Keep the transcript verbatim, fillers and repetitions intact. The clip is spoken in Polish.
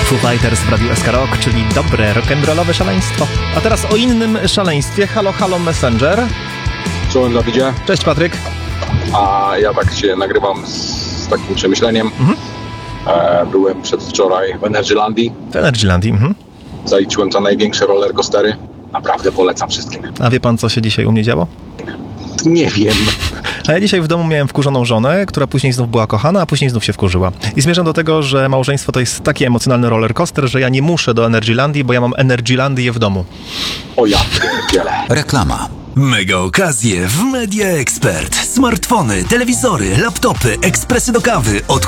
Foo Fighters w Radiu S K Rock, czyli dobre rock'n'rollowe szaleństwo. A teraz o innym szaleństwie. Halo, halo Messenger. Czołem Dawidzie. Cześć Patryk. A ja tak się nagrywam z takim przemyśleniem. Mhm. E, byłem przedwczoraj w Energylandii. W Energylandii, mhm. Zaliczyłem za największe rollercoastery. Naprawdę polecam wszystkim. A wie pan, co się dzisiaj u mnie działo? Nie wiem. A ja dzisiaj w domu miałem wkurzoną żonę, która później znów była kochana, a później znów się wkurzyła. I zmierzam do tego, że małżeństwo to jest taki emocjonalny rollercoaster, że ja nie muszę do Energylandii, bo ja mam Energylandię w domu. O ja pierdzielę. Reklama. Mega okazje w Media Expert. Smartfony, telewizory, laptopy, ekspresy do kawy od